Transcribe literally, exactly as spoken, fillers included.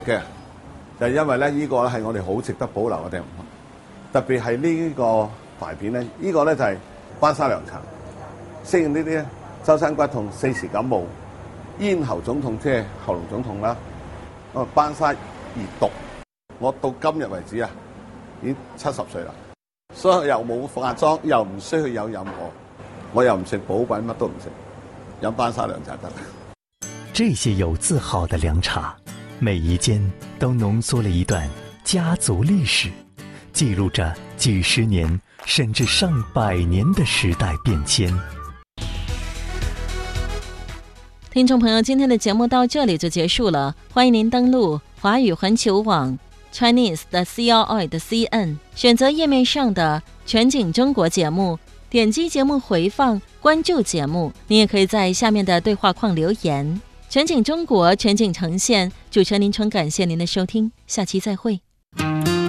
嘅，就係因為咧呢個咧係我哋好值得保留嘅地方，特別係呢個牌片咧，呢個咧就係班沙涼茶，適應呢啲咧周身骨痛、四時感冒、咽喉腫痛，即係喉嚨腫痛啦。啊，班沙熱毒，我到今日為止啊，已經七十歲啦，所以又冇化妝，又唔需要有任何，我又唔食補品，乜都唔食，飲班沙涼茶得。 這些有字號的涼茶，每一間都濃縮了一段家族歷史，記錄着幾十年甚至上百年的時代變遷。 聽眾朋友，今天的節目到這裡就結束了，歡迎您登錄華語環球網 Chinese 的 C R I 的 C N， 選擇頁面上的全景中國節目，點擊節目回放，關注節目。你也可以在下面的對話框留言。全景中國，全景呈現，主持人林春感謝您的收聽，下期再會。